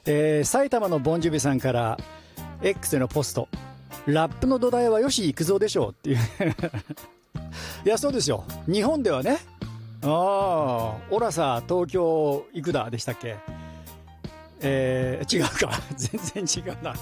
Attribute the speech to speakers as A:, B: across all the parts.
A: 埼玉のボンジュビさんから X でのポスト、ラップの土台は吉幾三でしょうっていういやそうですよ、日本ではね、オラさ東京行くだでしたっけ、違うか全然違うな、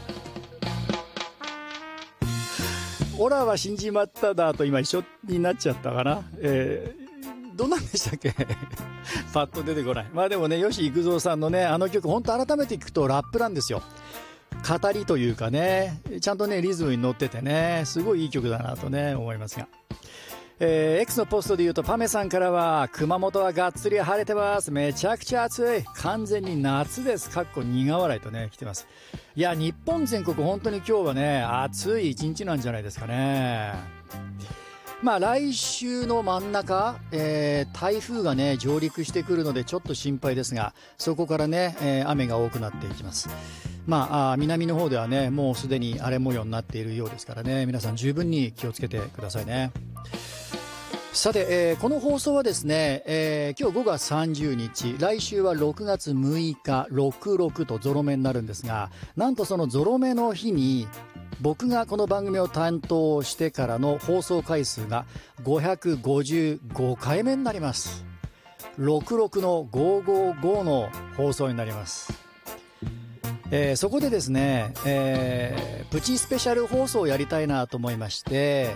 A: オラは死んじまっただと今一緒になっちゃったかな、どんなんでしたっけパッと出てこない。まあでもね、吉幾三さんのね、あの曲本当改めて聞くとラップなんですよ。語りというかね、ちゃんとねリズムに乗っててね、すごいいい曲だなとね思いますが、X のポストで言うとパメさんからは、熊本はがっつり晴れてます、めちゃくちゃ暑い、完全に夏です、かっこ苦笑いとね来てます。いや日本全国本当に今日はね暑い一日なんじゃないですかね。まあ来週の真ん中、台風がね上陸してくるのでちょっと心配ですが、そこからね、雨が多くなっていきます。まあ南の方ではねもうすでに荒れ模様になっているようですからね、皆さん十分に気をつけてくださいね。さて、この放送はですね、今日5月30日、来週は6月6日66とゾロ目になるんですが、なんとそのゾロ目の日に僕がこの番組を担当してからの放送回数が555回目になります。66の555の放送になります。そこでですね、プチスペシャル放送をやりたいなと思いまして、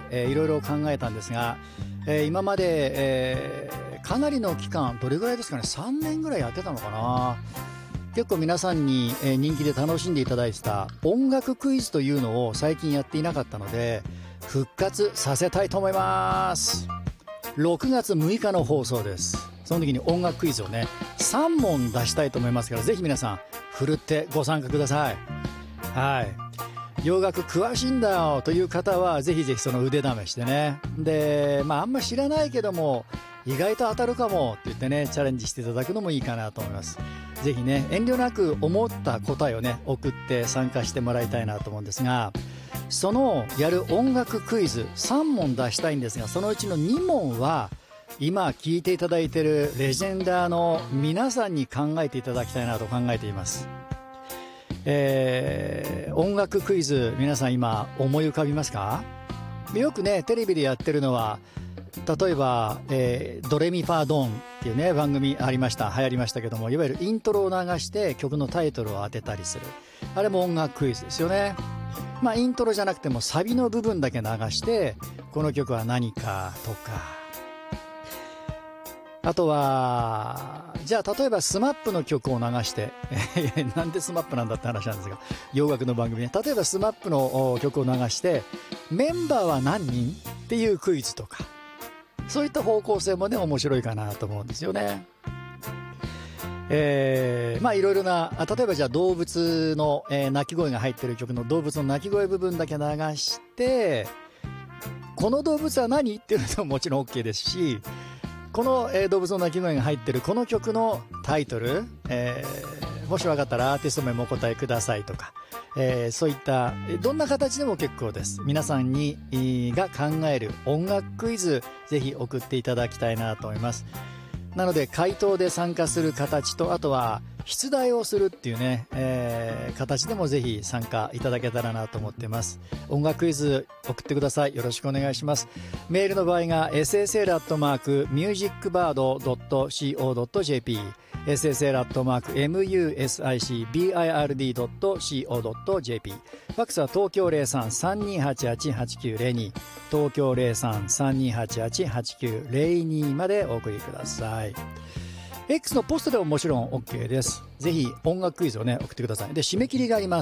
A: いろいろ考えたんですが、今まで、かなりの期間、どれぐらいですかね、3年ぐらいやってたのかな。結構皆さんに人気で楽しんでいただいてた音楽クイズというのを最近やっていなかったので復活させたいと思います。6月6日の放送です。その時に音楽クイズをね3問出したいと思いますから、ぜひ皆さんふるってご参加ください。はい、洋楽詳しいんだよという方はぜひぜひその腕試しでね、であんま知らないけども意外と当たるかもって言ってねチャレンジしていただくのもいいかなと思います。ぜひね遠慮なく思った答えをね送って参加してもらいたいなと思うんですが、そのやる音楽クイズ3問出したいんですが、そのうちの2問は今聞いていただいているレジェンダーの皆さんに考えていただきたいなと考えています。音楽クイズ皆さん今思い浮かびますか？よくねテレビでやってるのは例えば、ドレミファドンっていうね番組ありました、流行りましたけども、いわゆるイントロを流して曲のタイトルを当てたりする、あれも音楽クイズですよね。イントロじゃなくてもサビの部分だけ流してこの曲は何かとか、あとはじゃあ例えばスマップの曲を流してなんでスマップなんだって話なんですが、洋楽の番組ね、例えばスマップの曲を流してメンバーは何人っていうクイズとか、そういった方向性もね面白いかなと思うんですよね。いろいろな、例えばじゃあ動物の、鳴き声が入ってる曲の動物の鳴き声部分だけ流してこの動物は何っていうのももちろん OK ですし、この、動物の鳴き声が入ってるこの曲のタイトル、もし分かったらアーティスト名もお答えくださいとか、そういったどんな形でも結構です。皆さんにが考える音楽クイズぜひ送っていただきたいなと思います。なので回答で参加する形と、あとは出題をするっていうね、形でもぜひ参加いただけたらなと思っています。音楽クイズ送ってください。よろしくお願いします。メールの場合が ssl@musicbird.co.jp ssl@musicbird.co.jp、 ファックスは東京 03-3288-8902 東京 03-3288-8902 までお送りください。X のポストでももちろん OK です。ぜひ音楽クイズをね送ってください。で締め切りがあります。